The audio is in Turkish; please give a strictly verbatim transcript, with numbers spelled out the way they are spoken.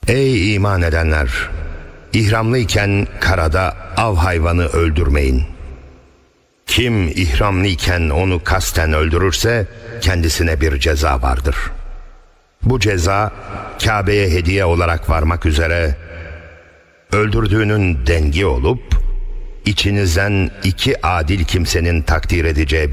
Ey iman edenler! İhramlıyken karada av hayvanı öldürmeyin. Kim ihramlıyken onu kasten öldürürse kendisine bir ceza vardır. Bu ceza Kabe'ye hediye olarak varmak üzere öldürdüğünün dengi olup içinizden iki adil kimsenin takdir edeceği